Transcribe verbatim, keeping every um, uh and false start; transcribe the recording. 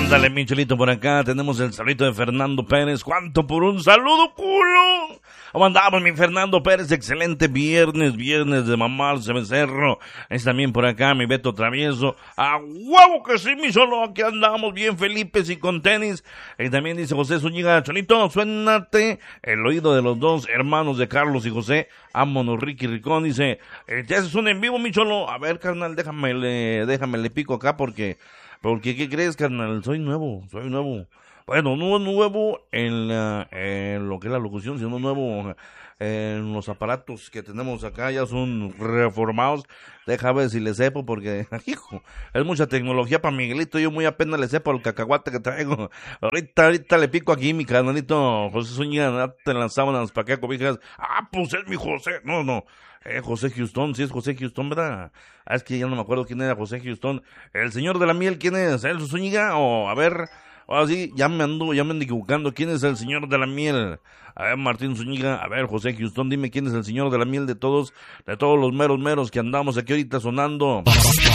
Ándale, Michelito, por acá tenemos el saludito de Fernando Pérez. ¿Cuánto por un saludo, culo? ¿Cómo andamos, mi Fernando Pérez? Excelente viernes, viernes de mamarse becerro. Es también por acá mi Beto Travieso. ¡A huevo que sí, mi solo! Aquí andamos bien felipes y con tenis. Y también dice José Zúñiga, Cholito, suénate el oído de los dos hermanos de Carlos y José. Ámonos, Ricky Ricón. Dice, eh, ya haces un en vivo, mi cholo. A ver, carnal, déjame le, déjame le pico acá porque... Porque, ¿qué crees, carnal? Soy nuevo, soy nuevo. Bueno, no nuevo en, la, en lo que es la locución, sino nuevo en los aparatos que tenemos acá. Ya son reformados. Deja ver si le sepo, porque, hijo, es mucha tecnología para Miguelito. Yo muy apenas le sepo el cacahuate que traigo. Ahorita, ahorita le pico aquí, mi carnalito José Zúñiga, date las sábanas para que cobijas. Ah, pues es mi José. No, no. Eh, José Houston, sí es José Houston, ¿verdad? Ah, es que ya no me acuerdo quién era José Houston. El señor de la miel, ¿quién es? ¿El Zúñiga? O, a ver, ahora sí, ya me ando, ya me ando equivocando. ¿Quién es el señor de la miel? A ver, Martín Zúñiga, a ver, José Houston, dime quién es el señor de la miel de todos, de todos los meros meros que andamos aquí ahorita sonando.